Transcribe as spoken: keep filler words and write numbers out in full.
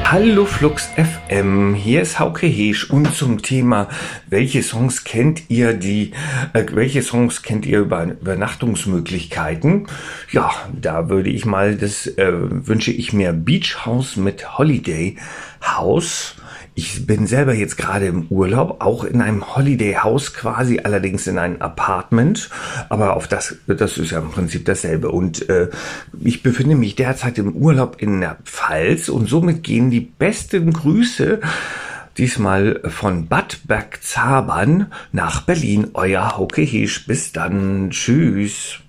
Hallo Flux F M, hier ist Hauke Heesch und zum Thema, welche Songs kennt ihr, die, äh, welche Songs kennt ihr über Übernachtungsmöglichkeiten? Ja, da würde ich mal, das äh, wünsche ich mir Beach House mit Holiday House. Ich bin selber jetzt gerade im Urlaub, auch in einem Holiday House quasi, allerdings in einem Apartment, aber auf das, das ist ja im Prinzip dasselbe. Und äh, ich befinde mich derzeit im Urlaub in der Pfalz und somit gehen die besten Grüße diesmal von Bad Bergzabern nach Berlin. Euer Hauke Heesch. Bis dann. Tschüss.